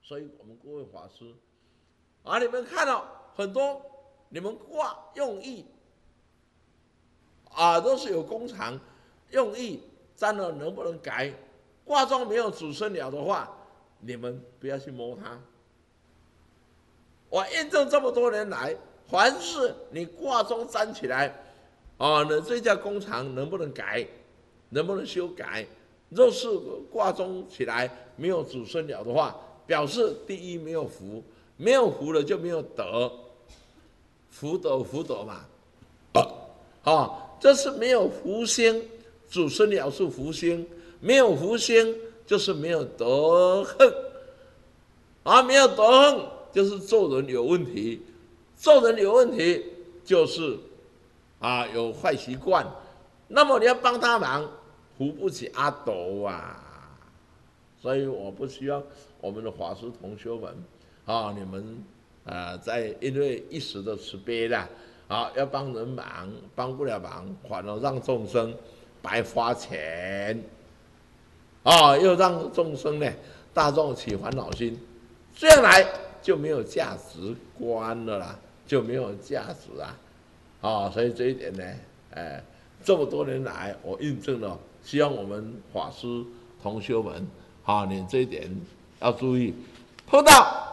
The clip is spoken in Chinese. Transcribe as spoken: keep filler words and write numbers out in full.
所以我们各位法师啊，你们看到很多你们卦用意啊，都是有工厂用意，占了能不能改？卦中没有主生爻的话，你们不要去摸它。我验证这么多年来，凡是你卦中粘起来，啊，你这家工厂能不能改？能不能修改？若是卦中起来没有主生爻的话，表示第一没有福，没有福了就没有德，福德福德嘛，啊，这是没有福星，主生爻是福星，没有福星就是没有德行，啊，没有德行就是做人有问题，做人有问题就是啊有坏习惯，那么你要帮他忙，扶不起阿斗啊。所以我不希望我们的法师同学们啊，你们啊在因为一时的慈悲啦，啊要帮人忙，帮不了忙，反而让众生白花钱，啊又让众生呢大众起烦恼心，这样来就没有价值观了啦，就没有价值啊，啊所以这一点呢，哎这么多年来我印证了，希望我们法师同学们。啊，你这一点要注意，碰到